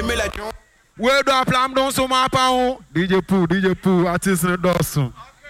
Where do I plan down so my pound? DJ Pooh, artist in the Dawson.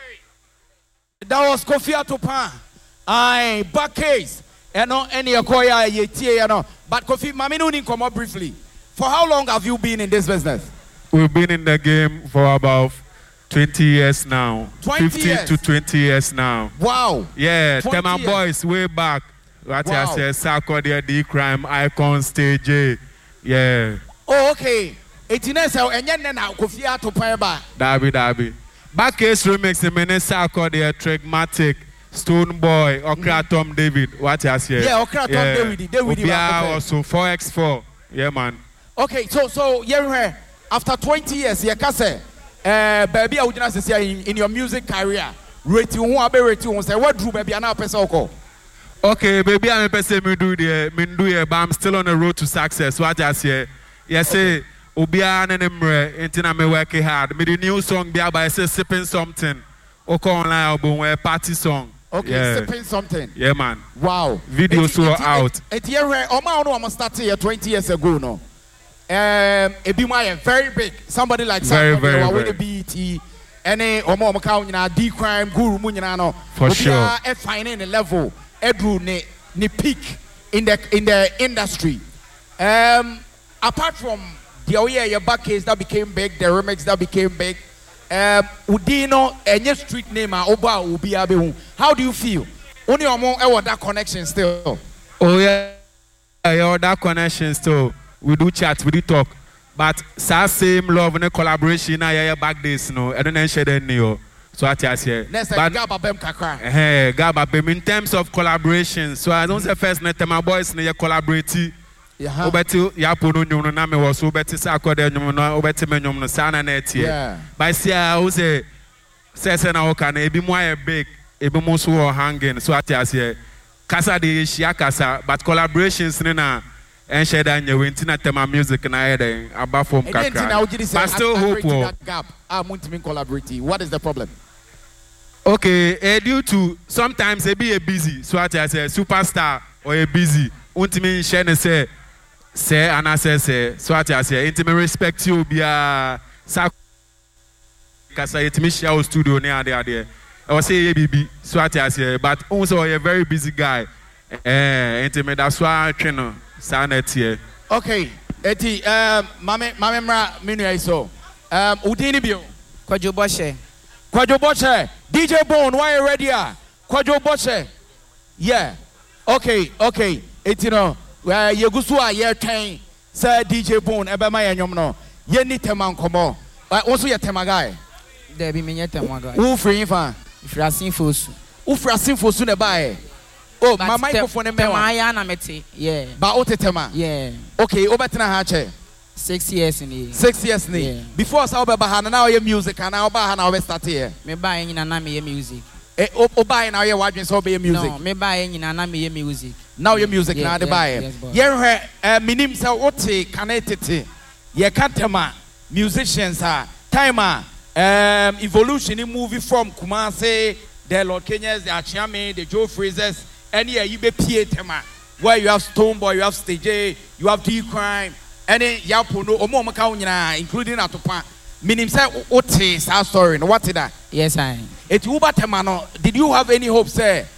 That was Kofi Atopan. I back case. You know, any Okoya, you know. But Kofi, Mami Nuni, come up briefly. For how long have you been in this business? We've been in the game for about 20 years now. 15 to 20 years now. Wow. Yeah, Tema Boys way back. What I said, Sarkodie, D Crime, Icon, Stage A. Yeah. Oh, okay. 18 years and then now Kofi Atopan ba. Dabi. Back case remix, the minute Sarkodie, Trigmatic, Stone Boy, Okra Tom David. What I said. Yeah, Okra Tom David. Yeah, also 4x4. Yeah, man. Okay, so yeah, after 20 years, yeah, Kase, baby, I would just say in your music career, rate you say what drew baby and person. Okay, baby, I'm a person me do it, but I'm still on the road to success. What I say, yes, say, Obia and Emre, and I'm working hard. Me the new song be about say sipping something. Okay, online album, a party song. Okay, yeah. Sipping something. Yeah, man. Wow. Video so out. It's here where I'm starting here 20 years ago, no. It be my very big. Somebody like very with the BET, any Omo account, D Crime, Guru Munyano. For sure. Finding a level, Edru ne peak in the industry. Apart from the your back case that became big, the remix that became big. Udino any street name Oba Ubi. How do you feel? Only Omo that connection still. Oh yeah, that connection still. We do chat, we do talk, but same love and collaboration. I back days, no. I don't share any. So I tell you, but Gababem in terms of collaboration. So I don't say first net my boys near collaborate. Obeti Yapono no na me was obeti Sarkodie no obeti menyom no sana net here. But see I will say na oka na ebi mo big, ebi mo so hanging. So I tell you, kasa de shia kasa, but collaborations na. And share that you went in Tema music and I had about from Kakra. But still hope that gap. I want to collaborate. What is the problem? Okay, due to sometimes it be a busy, so I say superstar or a busy. Ultimately, share say and I say so I say intimate respect you be a because I me share studio near there. I was say baby, so I say, but also a very busy guy. Intimate that's why I train. Okay, Eti, Mamma Minu so. Udini Bio. Kwajo Boshe, DJ Bone, why you ready? Kwajo Boshe. Yeah. Okay. Eti no, where you go to a year time, sir DJ Bone, Ebama and Yomno. Yenny Teman Komo. Also, your Tema guy. There be many Temaga. Who free fan? If you are seen for soon, buy. Oh, my microphone and my yeah. But Otetema. Yeah. Okay, Obetina Hache. 6 years in here. 6 years in here. Before Sauber Bahana, now your music, and now Bahana, we start here. Me buying in Anami music. Buying now your watching so be music. No, me buying in Anami music. Now your music, now the buyer. Yeah, minim sa ote connected. Yeah, Kantema, musicians are timer, evolution in movie from Kumase, the Lord Kenyans, the Achiame, the Joe Freezers. And yeah, you be Pietema, where you have Stone Boy, you have Stage A, you have D Crime, and then Yapono, Omo Makauna, including Atopa. Meaning, say, what is our story? What is that? Yes, I. It's Uba Temano. Did you have any hope, sir?